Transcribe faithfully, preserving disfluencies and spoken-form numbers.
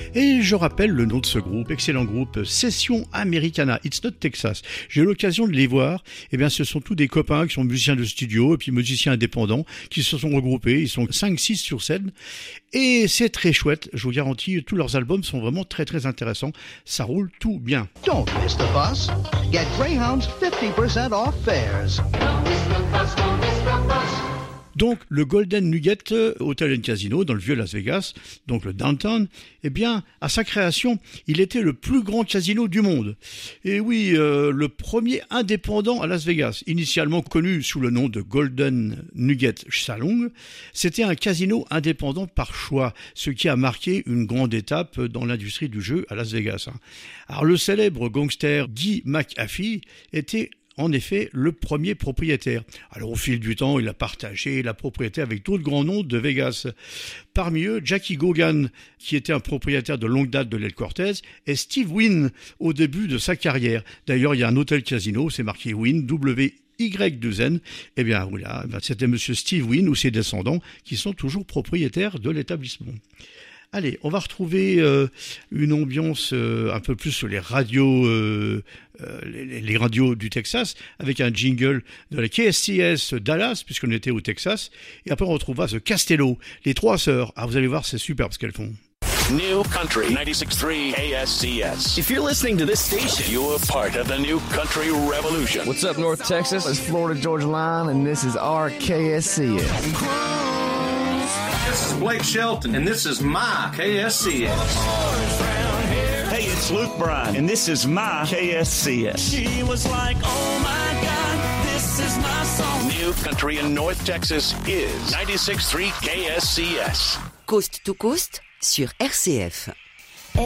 Et je rappelle le nom de ce groupe, excellent groupe, Session Americana, It's Not Texas. J'ai eu l'occasion de les voir, eh bien ce sont tous des copains qui sont musiciens de studio et puis musiciens indépendants qui se sont regroupés, ils sont cinq six sur scène et c'est très chouette, je vous garantis, tous leurs albums sont vraiment très très intéressants, ça roule tout bien. Don't miss the bus. Get Greyhound's fifty percent off fares. Don't miss the bus, don't miss the bus. Donc, le Golden Nugget Hotel and Casino, dans le vieux Las Vegas, donc le downtown, eh bien, à sa création, il était le plus grand casino du monde. Et oui, euh, le premier indépendant à Las Vegas, initialement connu sous le nom de Golden Nugget Saloon, c'était un casino indépendant par choix, ce qui a marqué une grande étape dans l'industrie du jeu à Las Vegas. Alors, le célèbre gangster Guy McAfee était en effet le premier propriétaire. Alors au fil du temps, il a partagé la propriété avec d'autres grands noms de Vegas. Parmi eux, Jackie Gogan, qui était un propriétaire de longue date de l'El Cortez, et Steve Wynn au début de sa carrière. D'ailleurs, il y a un hôtel casino, c'est marqué Wynn, W Y deux N. Eh bien voilà, c'était monsieur Steve Wynn ou ses descendants qui sont toujours propriétaires de l'établissement. Allez, on va retrouver euh, une ambiance euh, un peu plus sur les radios, euh, euh, les, les radios du Texas, avec un jingle de la K S C S Dallas, puisqu'on était au Texas. Et après, on retrouvera The Castello, les trois sœurs. Ah, vous allez voir, c'est super ce qu'elles font. New Country ninety-six point three K S C S. If you're listening to this station, you're part of the New Country Revolution. What's up, North Texas? It's Florida Georgia Line, and this is our K S C S. This is Blake Shelton, and this is my K S C S. Hey, it's Luke Bryan, and this is my K S C S. She was like, oh my God, this is my song. New Country in North Texas is ninety-six point three K S C S. Coast to Coast sur R C F.